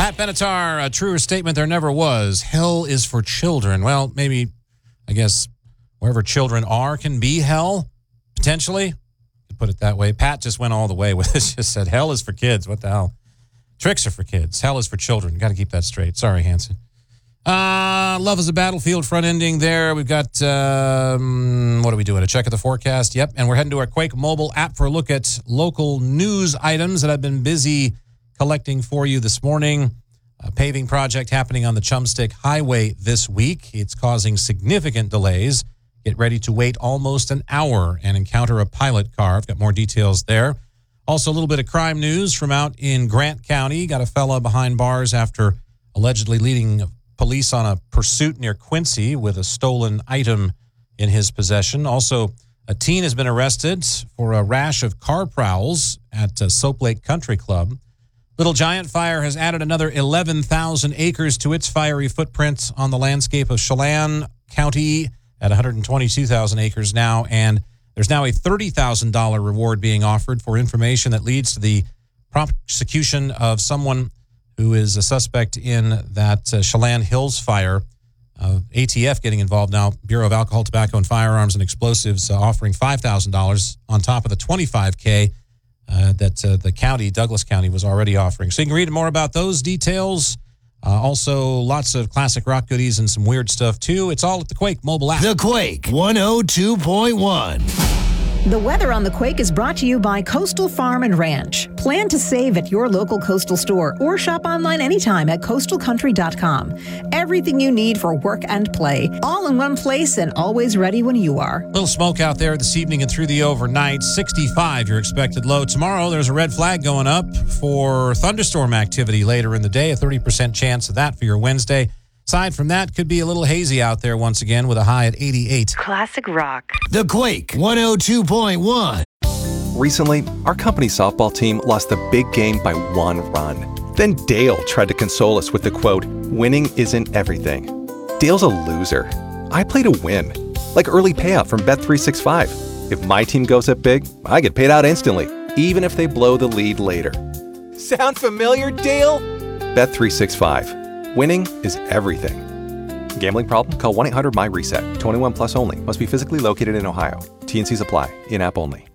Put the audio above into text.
Pat Benatar, a truer statement there never was. Hell is for children. Well, maybe, I guess, wherever children are can be hell, potentially. Put it that way. Pat just went all the way with this. Just said, hell is for kids. What the hell? Tricks are for kids. Hell is for children. Got to keep that straight. Sorry, Hanson. Love is a battlefield front ending there. We've got, what are we doing? A check of the forecast? Yep. And we're heading to our Quake mobile app for a look at local news items that I've been busy collecting for you this morning. A paving project happening on the Chumstick Highway this week. It's causing significant delays. Get ready to wait almost an hour and encounter a pilot car. I've got more details there. Also, a little bit of crime news from out in Grant County. Got a fella behind bars after allegedly leading police on a pursuit near Quincy with a stolen item in his possession. Also, a teen has been arrested for a rash of car prowls at Soap Lake Country Club. Little Giant Fire has added another 11,000 acres to its fiery footprint on the landscape of Chelan County at 122,000 acres now, and there's now a $30,000 reward being offered for information that leads to the prosecution of someone who is a suspect in that Chelan Hills fire. ATF getting involved now, Bureau of Alcohol, Tobacco, and Firearms and Explosives, offering $5,000 on top of the $25,000 that the county, Douglas County, was already offering. So you can read more about those details. Also, lots of classic rock goodies and some weird stuff, too. It's all at the Quake mobile app. The Quake 102.1. The weather on the Quake is brought to you by Coastal Farm and Ranch. Plan to save at your local Coastal store or shop online anytime at coastalcountry.com. Everything you need for work and play, all in one place and always ready when you are. Little smoke out there this evening and through the overnight. 65 your expected low. Tomorrow there's a red flag going up for thunderstorm activity later in the day. A 30% chance of that for your Wednesday. Aside from that, could be a little hazy out there once again with a high at 88. Classic rock. The Quake 102.1. Recently, our company softball team lost the big game by 1 run. Then Dale tried to console us with the quote, "Winning isn't everything." Dale's a loser. I play to win. Like early payout from Bet365. If my team goes up big, I get paid out instantly, even if they blow the lead later. Sound familiar, Dale? Bet365. Winning is everything. Gambling problem? Call 1-800-MY-RESET. 21 plus only. Must be physically located in Ohio. T&Cs apply. In-app only.